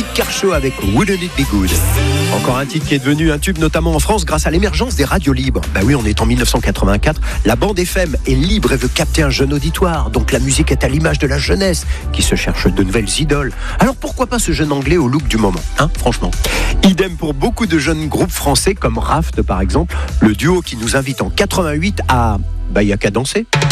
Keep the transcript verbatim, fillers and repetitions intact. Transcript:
Kershaw avec Wouldn't It Be Good. Encore un titre qui est devenu un tube, notamment en France, grâce à l'émergence des radios libres. Bah oui, on est en mille neuf cent quatre-vingt-quatre. La bande F M est libre et veut capter un jeune auditoire. Donc la musique est à l'image de la jeunesse qui se cherche de nouvelles idoles. Alors pourquoi pas ce jeune anglais au look du moment, hein, franchement. Idem pour beaucoup de jeunes groupes français comme Raft par exemple, le duo qui nous invite en quatre-vingt-huit à... Bah, y a qu'à danser.